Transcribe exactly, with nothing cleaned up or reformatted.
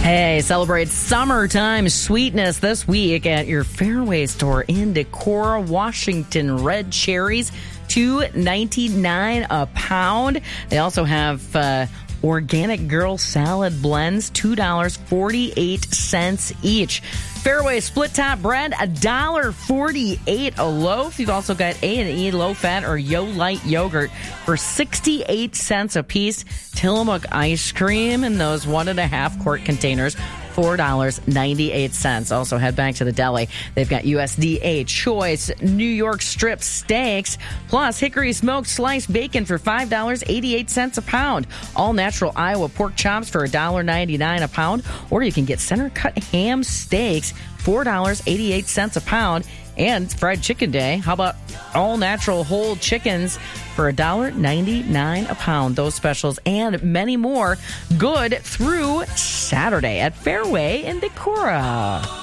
Hey, celebrate summertime sweetness this week at your Fairway store in Decorah, Washington. Red cherries, two ninety-nine a pound. They also have uh, organic girl salad blends, two dollars and forty-eight cents each. Fairway split top bread, one dollar and forty-eight cents a loaf. You've also got A and E low fat or Yo Light yogurt for sixty-eight cents a piece. Tillamook ice cream in those one and a half quart containers, four dollars and ninety-eight cents. Also head back to the deli. They've got U S D A choice New York strip steaks plus hickory smoked sliced bacon for five dollars and eighty-eight cents a pound. All natural Iowa pork chops for one dollar and ninety-nine cents a pound. Or you can get center cut ham steaks, four dollars and eighty-eight cents a pound. And fried chicken day. How about all natural whole chickens for one dollar and ninety-nine cents a pound? Those specials and many more good through Saturday at Fairway in Decorah.